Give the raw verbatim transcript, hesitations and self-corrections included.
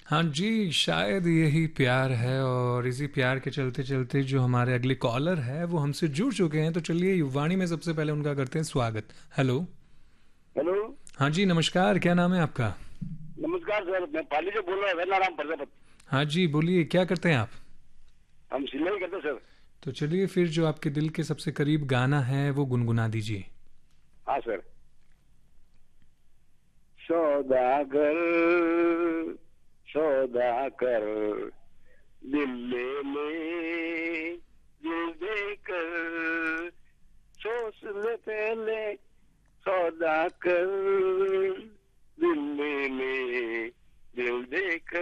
हाँ जी, शायद यही प्यार है और इसी प्यार के चलते चलते जो हमारे अगले कॉलर है वो हमसे जुड़ चुके हैं, तो चलिए युवाणी में सबसे पहले उनका करते हैं स्वागत। हेलो। हेलो। हाँ जी, नमस्कार, क्या नाम है आपका? नमस्कार सर, मैं पाली से बोल रहा हूँ, वेलाराम प्रजापत। हाँ जी, बोलिए क्या करते हैं आप? हम सिलाई करते सर। तो चलिए फिर जो आपके दिल के सबसे करीब गाना है वो गुनगुना दीजिए। हाँ सर। सौदागर सौदाकर दिल ले ले